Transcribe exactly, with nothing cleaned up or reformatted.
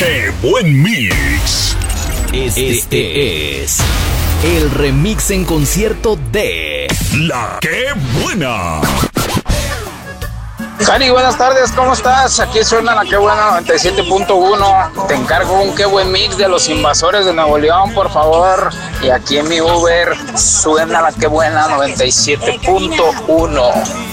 ¡Qué buen mix! Este, este es el remix en concierto de La ¡Qué Buena! Cari, buenas tardes, ¿cómo estás? Aquí suena La Qué Buena noventa y siete punto uno. Te encargo un Qué Buen Mix de Los Invasores de Nuevo León, por favor. Y aquí en mi Uber suena La Qué Buena noventa y siete punto uno.